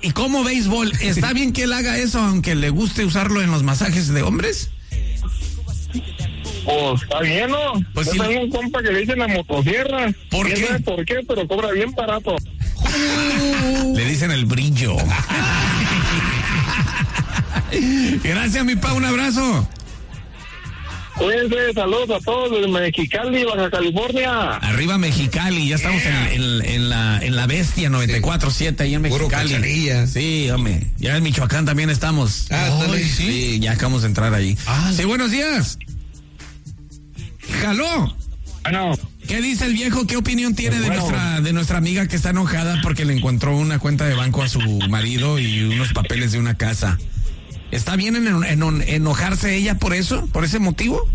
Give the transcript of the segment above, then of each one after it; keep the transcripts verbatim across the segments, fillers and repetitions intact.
¿y cómo béisbol? ¿Está bien que él haga eso aunque le guste usarlo en los masajes de hombres? Pues está bien, ¿no? Pues Yo sí. tengo un compa que le dicen la motosierra. ¿Por ¿Quién qué? sabe por qué? Pero cobra bien barato. Le dicen el brillo. Gracias, mi pa, un abrazo. Cuídense, saludos a todos desde Mexicali, Baja California. Arriba Mexicali, ya estamos Yeah. en, en- en la, en la Bestia noventa y cuatro punto siete ahí en Puro Mexicali. Cachanilla. Sí, hombre. Ya en Michoacán también estamos. Ah, ándale. Ay, sí, ya acabamos de entrar ahí. Ah. Sí, buenos días. Jaló. Bueno, ¿Qué dice el viejo? ¿Qué opinión tiene de Bueno. nuestra de nuestra amiga que está enojada porque le encontró una cuenta de banco a su marido y unos papeles de una casa? ¿Está bien en, en- en enojarse ella por eso? ¿Por ese motivo?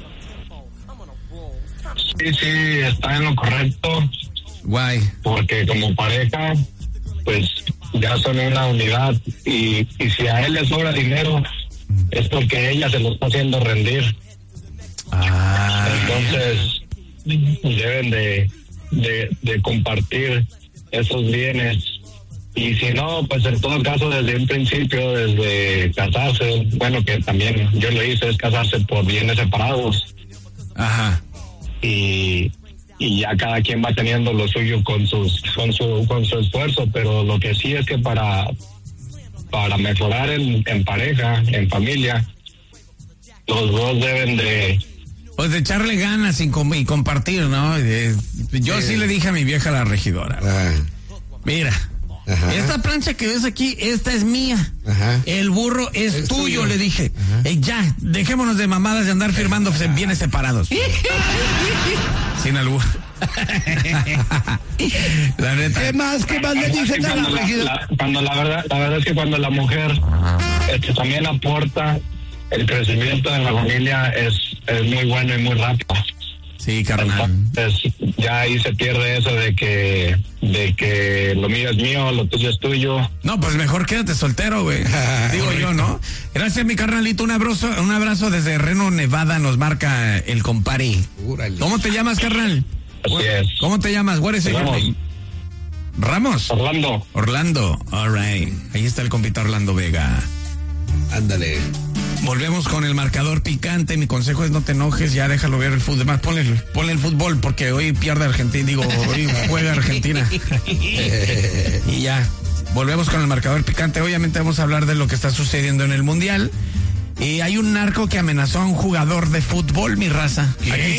sí, sí, está en lo correcto, Guay. porque como pareja, pues ya son una unidad y, y si a él le sobra dinero, es porque ella se lo está haciendo rendir. Ah, Entonces, deben de, de, de compartir esos bienes. Y si no, pues en todo caso, desde un principio, desde casarse, bueno, que también yo lo hice, es casarse por bienes separados. ajá. Y, y ya cada quien va teniendo lo suyo con sus con su con su esfuerzo, pero lo que sí es que para para mejorar en, en pareja, en familia, los dos deben de Pues de echarle ganas y, com- y compartir, ¿no? De- yo sí le dije a mi vieja la regidora, Ah, mira, Ajá. esta plancha que ves aquí, esta es mía. Ajá. El burro es, Es tuyo, tuyo. le dije. Eh, ya, dejémonos de mamadas de andar firmando en bienes separados. Sin albur. La neta. ¿Qué más? ¿Qué más le dicen a la cuando la, regidora? la- cuando la verdad la verdad es que cuando la mujer este, también aporta, el crecimiento de la familia es, es muy bueno y muy rápido. Sí, carnal. Entonces ya ahí se pierde eso de que de que lo mío es mío, lo tuyo es tuyo. No, pues mejor quédate soltero, güey. Digo yo, ¿no? Gracias, mi carnalito. Un abrazo, un abrazo desde Reno, Nevada. Nos marca el compare. Órale. ¿Cómo te llamas, carnal? Así es. ¿Cómo te llamas? What is your Ramos. name? Ramos. Orlando. Orlando. All right. Ahí está el compita Orlando Vega. Ándale. Volvemos con el marcador picante. Mi consejo es no te enojes, ya déjalo ver el fútbol. Más ponle, ponle el fútbol porque hoy pierde Argentina. Digo, hoy juega Argentina. Y ya. Volvemos con el marcador picante. Obviamente vamos a hablar de lo que está sucediendo en el Mundial. Y hay un narco que amenazó a un jugador de fútbol, mi raza. Aquí